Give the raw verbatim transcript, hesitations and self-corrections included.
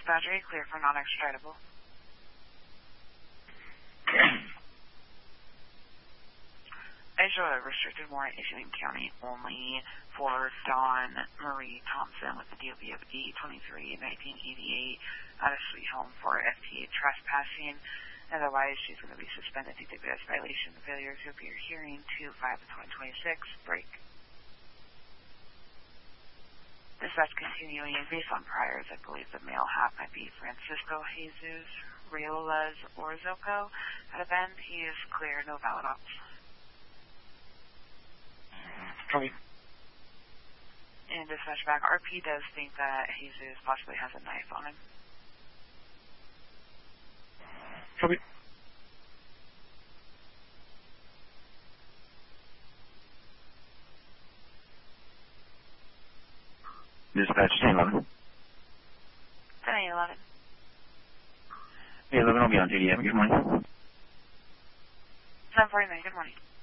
boundary clear for non-extradable. I show a restricted warrant issuing county only for Dawn Marie Thompson with the D O B of eight twenty-three nineteen eighty-eight out of Sweet Home for F T A trespassing. Otherwise, she's going to be suspended due to this violation of failure to appear hearing two five twenty twenty-six. Break. Dispatch continuing. Based on priors, I believe the male half might be Francisco Jesus Riolas Orzoco. At a Bend, he is clear, no valid ops. Copy. And dispatch back, R P does think that Jesus possibly has a knife on him. Copy. Dispatch ten eleven. ten eleven. Yeah, eleven will be on duty. Have a good morning. seven forty-nine, good morning.